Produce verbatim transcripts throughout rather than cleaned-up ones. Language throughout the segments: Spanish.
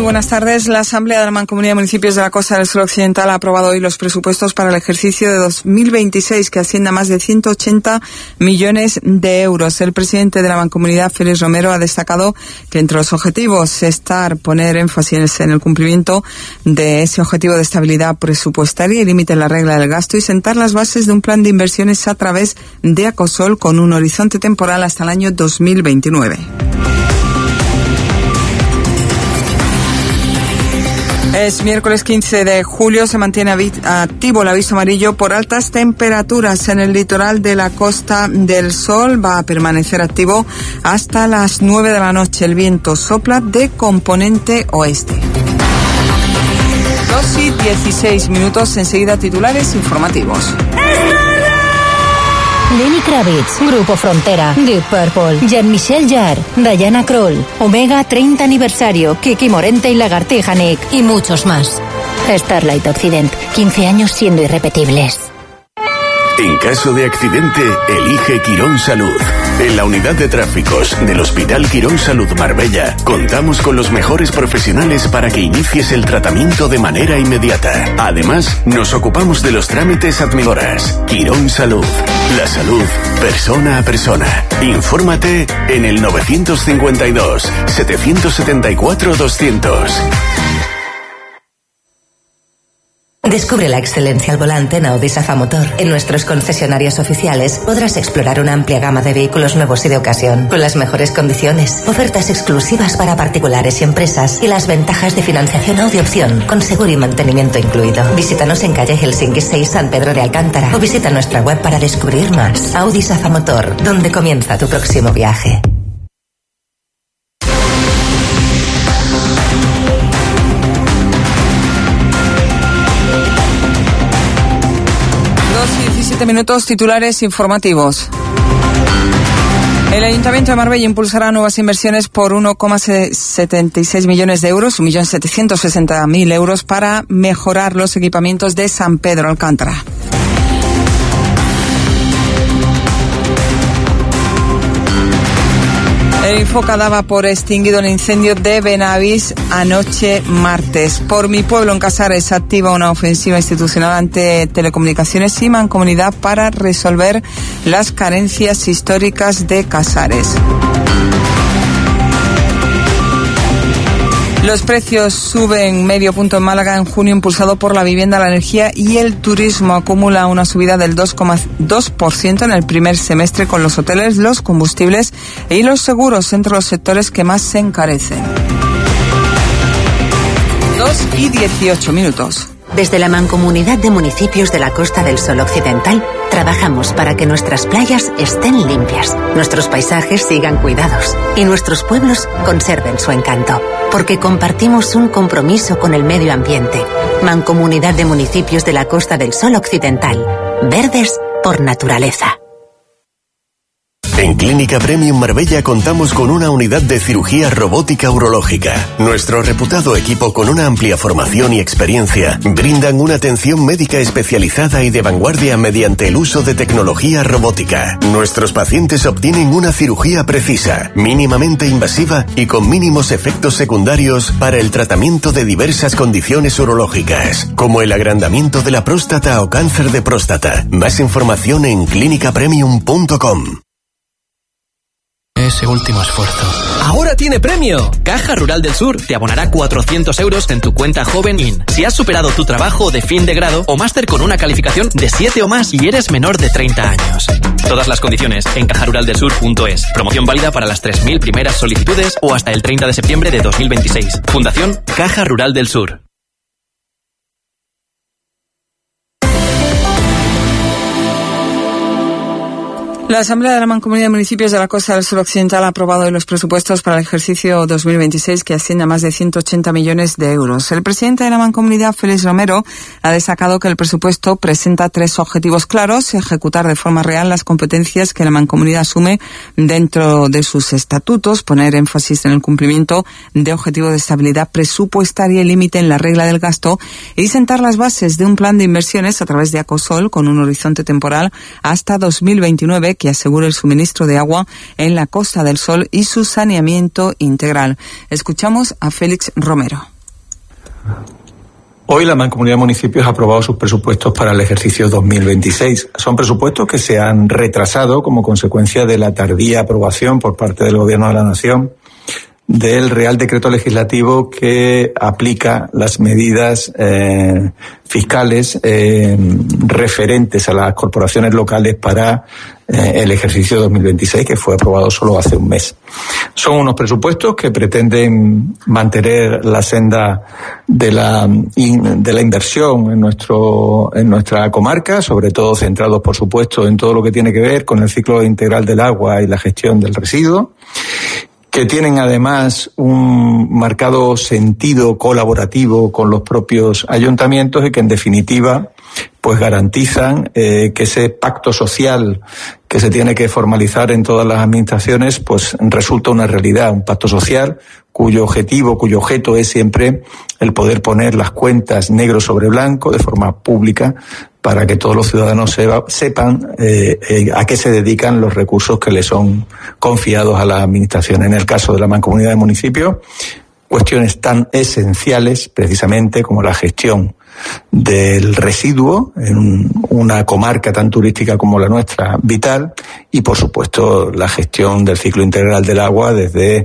buenas tardes. La Asamblea de la Mancomunidad de Municipios de la Costa del Sol Occidental ha aprobado hoy los presupuestos para el ejercicio de dos mil veintiséis, que asciende a más de ciento ochenta millones de euros. El presidente de la Mancomunidad, Félix Romero, ha destacado que entre los objetivos está poner énfasis en el cumplimiento de ese objetivo de estabilidad presupuestaria y límite en la regla del gasto, y sentar las bases de un plan de inversiones a través de Acosol con un horizonte temporal hasta el año dos mil veintinueve. Es miércoles quince de julio, se mantiene activo el aviso amarillo por altas temperaturas en el litoral de la Costa del Sol. Va a permanecer activo hasta las nueve de la noche. El viento sopla de componente oeste. dos y dieciséis minutos, enseguida titulares informativos. Lenny Kravitz, Grupo Frontera, Deep Purple, Jean-Michel Jarre, Diana Krall, Omega treinta aniversario, Kiki Morente y Lagartija Nick y muchos más. Starlight Occident, quince años siendo irrepetibles. En caso de accidente, elige Quirón Salud. En la unidad de tráficos del Hospital Quirón Salud Marbella, contamos con los mejores profesionales para que inicies el tratamiento de manera inmediata. Además, nos ocupamos de los trámites admigoras. Quirón Salud. La salud, persona a persona. Infórmate en el nueve cinco dos, siete siete cuatro, doscientos. Descubre la excelencia al volante en Audi Safa Motor. En nuestros concesionarios oficiales podrás explorar una amplia gama de vehículos nuevos y de ocasión, con las mejores condiciones, ofertas exclusivas para particulares y empresas y las ventajas de financiación Audi Opción, con seguro y mantenimiento incluido. Visítanos en calle Helsinki seis, San Pedro de Alcántara, o visita nuestra web para descubrir más. Audi Safa Motor, donde comienza tu próximo viaje. Minutos, titulares informativos. El Ayuntamiento de Marbella impulsará nuevas inversiones por uno coma setenta y seis millones de euros, un millón setecientos sesenta mil euros, para mejorar los equipamientos de San Pedro Alcántara. El Infoca daba por extinguido el incendio de Benavís anoche martes. Por Mi Pueblo en Casares activa una ofensiva institucional ante Telecomunicaciones y Mancomunidad para resolver las carencias históricas de Casares. Los precios suben medio punto en Málaga en junio, impulsado por la vivienda, la energía y el turismo. Acumula una subida del dos coma dos por ciento en el primer semestre, con los hoteles, los combustibles y los seguros entre los sectores que más se encarecen. dos y dieciocho minutos. Desde la Mancomunidad de Municipios de la Costa del Sol Occidental, trabajamos para que nuestras playas estén limpias, nuestros paisajes sigan cuidados y nuestros pueblos conserven su encanto. Porque compartimos un compromiso con el medio ambiente. Mancomunidad de Municipios de la Costa del Sol Occidental. Verdes por naturaleza. En Clínica Premium Marbella contamos con una unidad de cirugía robótica urológica. Nuestro reputado equipo, con una amplia formación y experiencia, brindan una atención médica especializada y de vanguardia mediante el uso de tecnología robótica. Nuestros pacientes obtienen una cirugía precisa, mínimamente invasiva y con mínimos efectos secundarios para el tratamiento de diversas condiciones urológicas, como el agrandamiento de la próstata o cáncer de próstata. Más información en clínica premium punto com. Ese último esfuerzo. ¡Ahora tiene premio! Caja Rural del Sur te abonará cuatrocientos euros en tu cuenta Joven In si has superado tu trabajo de fin de grado o máster con una calificación de siete o más y eres menor de treinta años. Todas las condiciones en caja rural del sur punto es. Promoción válida para las tres mil primeras solicitudes o hasta el treinta de septiembre de dos mil veintiséis. Fundación Caja Rural del Sur. La Asamblea de la Mancomunidad de Municipios de la Costa del Sol Occidental ha aprobado hoy los presupuestos para el ejercicio dos mil veintiséis, que asciende a más de ciento ochenta millones de euros. El presidente de la Mancomunidad, Félix Romero, ha destacado que el presupuesto presenta tres objetivos claros: ejecutar de forma real las competencias que la Mancomunidad asume dentro de sus estatutos, poner énfasis en el cumplimiento de objetivos de estabilidad presupuestaria y límite en la regla del gasto, y sentar las bases de un plan de inversiones a través de Acosol con un horizonte temporal hasta dos mil veintinueve, que asegure el suministro de agua en la Costa del Sol y su saneamiento integral. Escuchamos a Félix Romero. Hoy la Mancomunidad de Municipios ha aprobado sus presupuestos para el ejercicio dos mil veintiséis. Son presupuestos que se han retrasado como consecuencia de la tardía aprobación por parte del Gobierno de la Nación del Real Decreto Legislativo que aplica las medidas eh, fiscales eh, referentes a las corporaciones locales para eh, el ejercicio dos mil veintiséis, que fue aprobado solo hace un mes. Son unos presupuestos que pretenden mantener la senda de la in, de la inversión en nuestro en nuestra comarca, sobre todo centrados, por supuesto, en todo lo que tiene que ver con el ciclo integral del agua y la gestión del residuo, que tienen además un marcado sentido colaborativo con los propios ayuntamientos y que en definitiva pues garantizan eh, que ese pacto social que se tiene que formalizar en todas las administraciones pues resulta una realidad, un pacto social cuyo objetivo, cuyo objeto es siempre el poder poner las cuentas negro sobre blanco de forma pública para que todos los ciudadanos sepan eh, eh, a qué se dedican los recursos que les son confiados a la administración. En el caso de la Mancomunidad de Municipios, cuestiones tan esenciales precisamente como la gestión del residuo en una comarca tan turística como la nuestra, vital, y por supuesto la gestión del ciclo integral del agua desde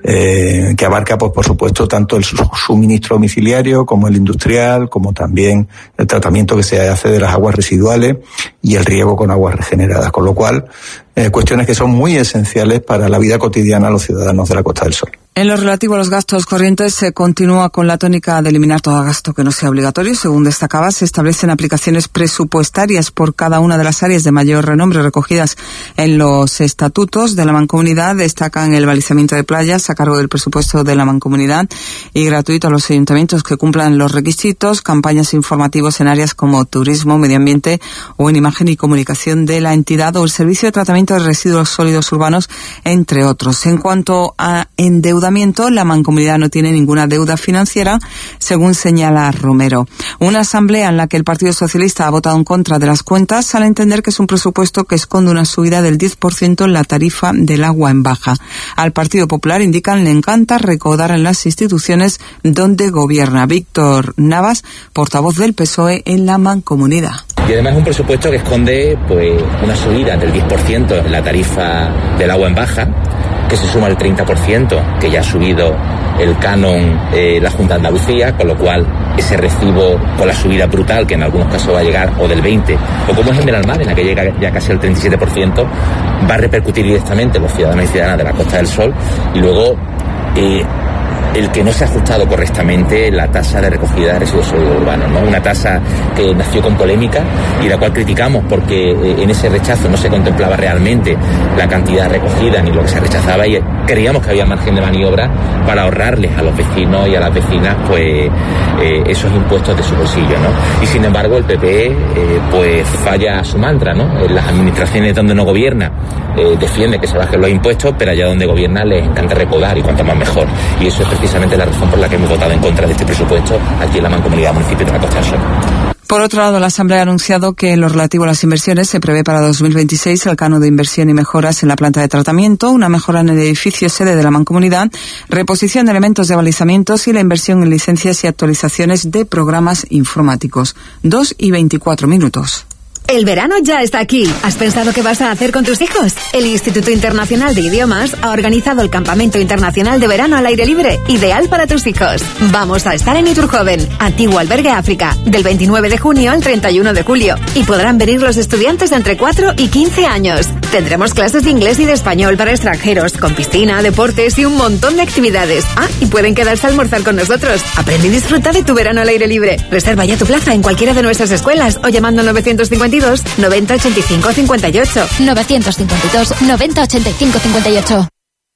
eh, que abarca pues por supuesto tanto el suministro domiciliario como el industrial, como también el tratamiento que se hace de las aguas residuales y el riego con aguas regeneradas, con lo cual eh, cuestiones que son muy esenciales para la vida cotidiana de los ciudadanos de la Costa del Sol. En lo relativo a los gastos corrientes, se continúa con la tónica de eliminar todo gasto que no sea obligatorio. Según destacaba, se establecen aplicaciones presupuestarias por cada una de las áreas de mayor renombre recogidas en los estatutos de la Mancomunidad. Destacan el balizamiento de playas a cargo del presupuesto de la Mancomunidad y gratuito a los ayuntamientos que cumplan los requisitos, campañas informativos en áreas como turismo, medio ambiente o en imagen y comunicación de la entidad o el servicio de tratamiento de residuos sólidos urbanos, entre otros. En cuanto a endeudamiento, la Mancomunidad no tiene ninguna deuda financiera, según señala Romero. Una asamblea en la que el Partido Socialista ha votado en contra de las cuentas al entender que es un presupuesto que esconde una subida del diez por ciento en la tarifa del agua en baja. Al Partido Popular, indican, le encanta recaudar en las instituciones donde gobierna. Víctor Navas, portavoz del P S O E en la Mancomunidad. Y además es un presupuesto que esconde pues una subida del diez por ciento en la tarifa del agua en baja, que se suma al treinta por ciento que ya ha subido el canon eh, la Junta de Andalucía, con lo cual ese recibo con la subida brutal que en algunos casos va a llegar o del veinte, o como es en Benalmádena, que llega ya casi al treinta y siete por ciento, va a repercutir directamente en los ciudadanos y ciudadanas de la Costa del Sol. Y luego eh, el que no se ha ajustado correctamente la tasa de recogida de residuos sólidos urbanos, ¿no? Una tasa que nació con polémica y la cual criticamos porque eh, en ese rechazo no se contemplaba realmente la cantidad recogida ni lo que se rechazaba, y creíamos que había margen de maniobra para ahorrarles a los vecinos y a las vecinas pues eh, esos impuestos de su bolsillo, ¿no? Y sin embargo el P P eh, pues falla a su mantra, ¿no? En las administraciones donde no gobierna eh, defiende que se bajen los impuestos, pero allá donde gobierna les encanta recaudar, y cuanto más mejor. Y eso es precisamente la razón por la que hemos votado en contra de este presupuesto aquí en la Mancomunidad de Municipios de la Costa del Sol. Por otro lado, la Asamblea ha anunciado que en lo relativo a las inversiones se prevé para dos mil veintiséis el canon de inversión y mejoras en la planta de tratamiento, una mejora en el edificio sede de la Mancomunidad, reposición de elementos de balizamientos y la inversión en licencias y actualizaciones de programas informáticos. Dos y veinticuatro minutos. El verano ya está aquí. ¿Has pensado qué vas a hacer con tus hijos? El Instituto Internacional de Idiomas ha organizado el Campamento Internacional de Verano al Aire Libre, ideal para tus hijos. Vamos a estar en Iturjoven, antiguo albergue África, del veintinueve de junio al treinta y uno de julio. Y podrán venir los estudiantes de entre cuatro y quince años. Tendremos clases de inglés y de español para extranjeros, con piscina, deportes y un montón de actividades. Ah, y pueden quedarse a almorzar con nosotros. Aprende y disfruta de tu verano al aire libre. Reserva ya tu plaza en cualquiera de nuestras escuelas o llamando al novecientos cincuenta y dos, noventa ochenta y cinco cincuenta y ocho. novecientos cincuenta y dos, noventa ochenta y cinco cincuenta y ocho.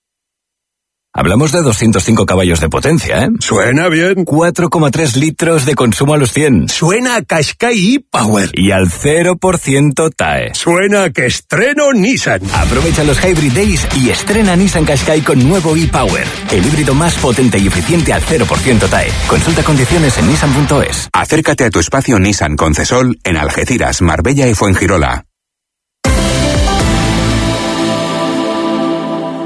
Hablamos de doscientos cinco caballos de potencia, ¿eh? Suena bien. cuatro coma tres litros de consumo a los cien. Suena a Qashqai e-Power. Y al cero por ciento T A E. Suena a que estreno Nissan. Aprovecha los Hybrid Days y estrena Nissan Qashqai con nuevo e-Power. El híbrido más potente y eficiente al cero por ciento T A E. Consulta condiciones en nissan punto es. Acércate a tu espacio Nissan Concesol en Algeciras, Marbella y Fuengirola.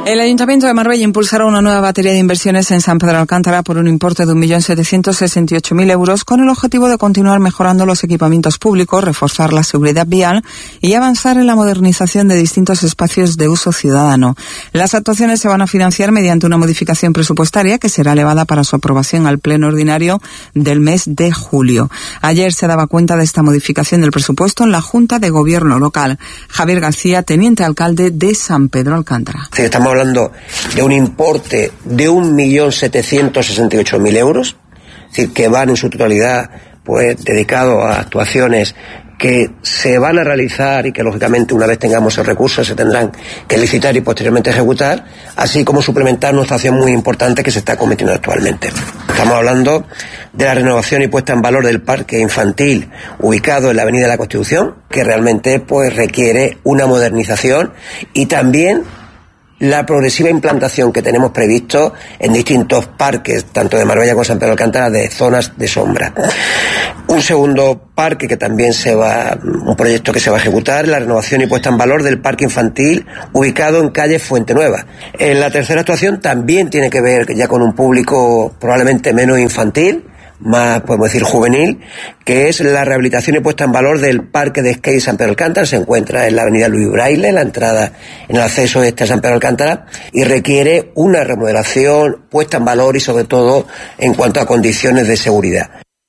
El Ayuntamiento de Marbella impulsará una nueva batería de inversiones en San Pedro Alcántara por un importe de un millón setecientos sesenta y ocho mil euros con el objetivo de continuar mejorando los equipamientos públicos, reforzar la seguridad vial y avanzar en la modernización de distintos espacios de uso ciudadano. Las actuaciones se van a financiar mediante una modificación presupuestaria que será elevada para su aprobación al Pleno Ordinario del mes de julio. Ayer se daba cuenta de esta modificación del presupuesto en la Junta de Gobierno local. Javier García, teniente alcalde de San Pedro Alcántara. Sí, estamos hablando de un importe de un millón setecientos sesenta y ocho mil euros, es decir, que van en su totalidad pues dedicados a actuaciones que se van a realizar y que lógicamente una vez tengamos el recurso se tendrán que licitar y posteriormente ejecutar, así como suplementar nuestra acción muy importante que se está cometiendo actualmente. Estamos hablando de la renovación y puesta en valor del parque infantil ubicado en la Avenida de la Constitución, que realmente pues requiere una modernización, y también la progresiva implantación que tenemos previsto en distintos parques, tanto de Marbella como San Pedro Alcántara, de zonas de sombra. Un segundo parque que también se va, un proyecto que se va a ejecutar, la renovación y puesta en valor del parque infantil ubicado en calle Fuente Nueva. En la tercera actuación también tiene que ver ya con un público probablemente menos infantil, más, podemos decir, juvenil, que es la rehabilitación y puesta en valor del Parque de Skate San Pedro Alcántara. Se encuentra en la avenida Luis Braille, en la entrada, en el acceso este a San Pedro Alcántara, y requiere una remodelación, puesta en valor y sobre todo en cuanto a condiciones de seguridad.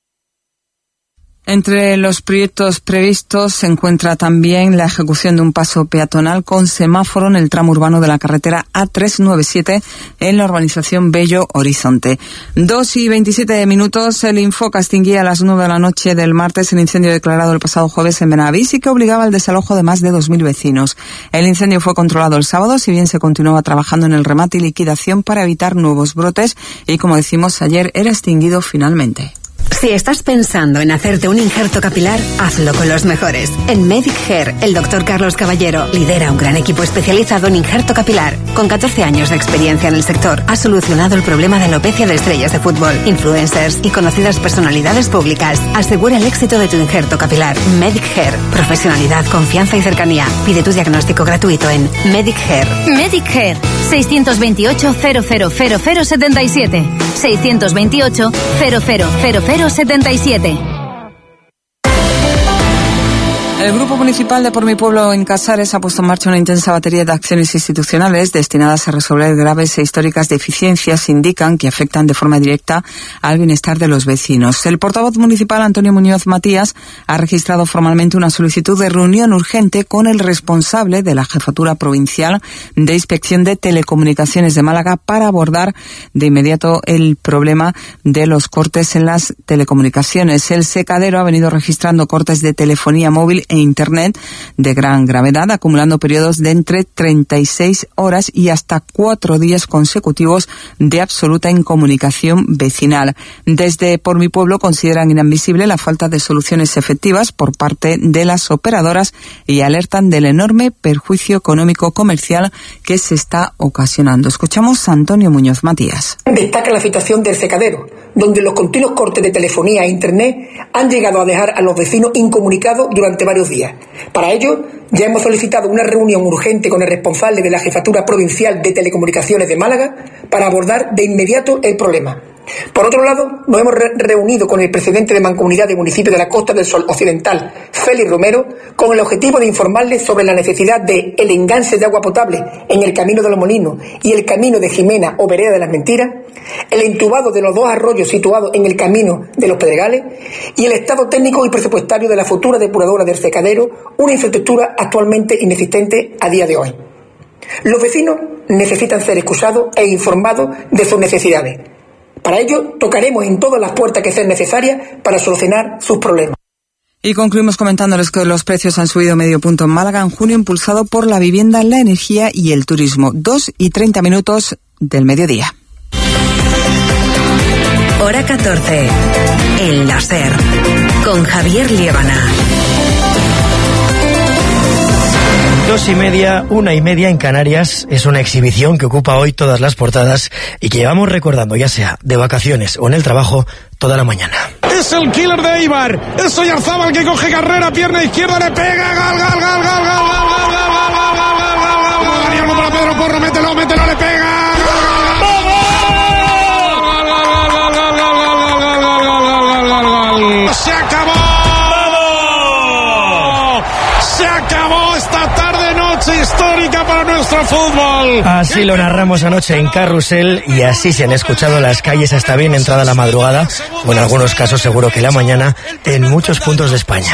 Entre los proyectos previstos se encuentra también la ejecución de un paso peatonal con semáforo en el tramo urbano de la carretera A trescientos noventa y siete en la urbanización Bello Horizonte. Dos y veintisiete minutos, el Infoca extinguía a las nueve de la noche del martes el incendio declarado el pasado jueves en Benavís y que obligaba al desalojo de más de dos mil vecinos. El incendio fue controlado el sábado, si bien se continuaba trabajando en el remate y liquidación para evitar nuevos brotes y, como decimos ayer, era extinguido finalmente. Si estás pensando en hacerte un injerto capilar, hazlo con los mejores. En Medic Hair, el doctor Carlos Caballero lidera un gran equipo especializado en injerto capilar. Con catorce años de experiencia en el sector, ha solucionado el problema de alopecia de estrellas de fútbol, influencers y conocidas personalidades públicas. Asegura el éxito de tu injerto capilar. Medic Hair, profesionalidad, confianza y cercanía. Pide tu diagnóstico gratuito en Medic Hair. Medic Hair, seiscientos veintiocho cero cero cero cero setenta y siete. seiscientos veintiocho cero cero cero cero setenta y siete. El Grupo Municipal de Por Mi Pueblo en Casares ha puesto en marcha una intensa batería de acciones institucionales destinadas a resolver graves e históricas deficiencias, indican, que afectan de forma directa al bienestar de los vecinos. El portavoz municipal, Antonio Muñoz Matías, ha registrado formalmente una solicitud de reunión urgente con el responsable de la Jefatura Provincial de Inspección de Telecomunicaciones de Málaga para abordar de inmediato el problema de los cortes en las telecomunicaciones. El secadero ha venido registrando cortes de telefonía móvil e Internet de gran gravedad, acumulando periodos de entre treinta y seis horas y hasta cuatro días consecutivos de absoluta incomunicación vecinal. Desde Por Mi Pueblo consideran inadmisible la falta de soluciones efectivas por parte de las operadoras y alertan del enorme perjuicio económico comercial que se está ocasionando. Escuchamos a Antonio Muñoz Matías. Destaca la situación del secadero, donde los continuos cortes de telefonía e Internet han llegado a dejar a los vecinos incomunicados durante varios días. Para ello, ya hemos solicitado una reunión urgente con el responsable de la Jefatura Provincial de Telecomunicaciones de Málaga para abordar de inmediato el problema. Por otro lado, nos hemos re- reunido con el presidente de Mancomunidad de Municipios de la Costa del Sol Occidental, Félix Romero, con el objetivo de informarles sobre la necesidad de el enganche de agua potable en el Camino de los Molinos y el Camino de Jimena o Vereda de las Mentiras, el entubado de los dos arroyos situados en el Camino de los Pedregales y el estado técnico y presupuestario de la futura depuradora del secadero, una infraestructura actualmente inexistente a día de hoy. Los vecinos necesitan ser escuchados e informados de sus necesidades. Para ello, tocaremos en todas las puertas que sean necesarias para solucionar sus problemas. Y concluimos comentándoles que los precios han subido medio punto en Málaga en junio, impulsado por la vivienda, la energía y el turismo. Dos y treinta minutos del mediodía. Hora catorce. El láser. Con Javier Liébana. Dos y media, una y media en Canarias es una exhibición que ocupa hoy todas las portadas y que llevamos recordando, ya sea de vacaciones o en el trabajo, toda la mañana. Es el killer de Eibar, es Oyarzábal que coge carrera, pierna izquierda, le pega, gol, gol, gol, gol, gol, gol, gol, gol, gol, gol, gol, gol, gol, gol, gol, gol, gol, Pedro Porro, mételo, mételo, le pega. Se acabó. Se acabó esta tarde noche histórica para nuestro fútbol. Así lo narramos anoche en Carrusel y así se han escuchado las calles hasta bien entrada la madrugada, o en algunos casos seguro que la mañana, en muchos puntos de España.